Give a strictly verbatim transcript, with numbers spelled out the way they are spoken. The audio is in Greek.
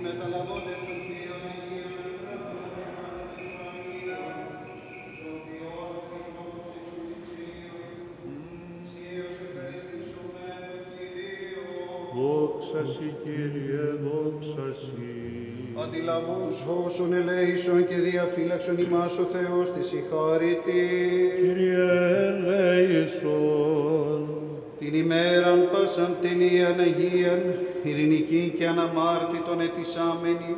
Δόξα Συ, Κύριε, δόξα Συ. Αντιλαβούς όσων ελέησον και διαφύλαξον ημάς ο Θεός της η χάρητη. Κύριε, ελέησον. Την ημέραν πάσαν τελείαν Αγίαν, ειρηνική και αναμάρτητον ετισάμενη,